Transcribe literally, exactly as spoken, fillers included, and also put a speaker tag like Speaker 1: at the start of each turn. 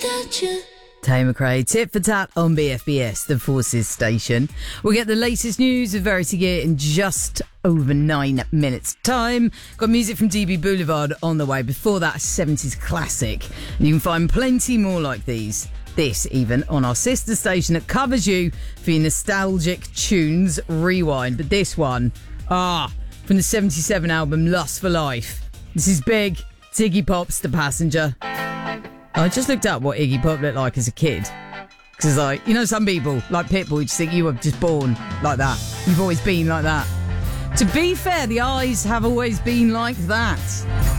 Speaker 1: without you.
Speaker 2: Tay McRae, tit for tat on B F B S, the Forces station. We'll get the latest news with Verity Gear in just over nine minutes' time. Got music from D B Boulevard on the way. Before that, a seventies classic. And you can find plenty more like these. This even on our sister station that covers you for your nostalgic tunes rewind. But this one, ah, from the seventy-seven album Lust for Life. This is big. It's Iggy Pop's The Passenger. I just looked up what Iggy Pop looked like as a kid. Because, like, you know, some people, like Pitbull, just think you were just born like that. You've always been like that. To be fair, the eyes have always been like that.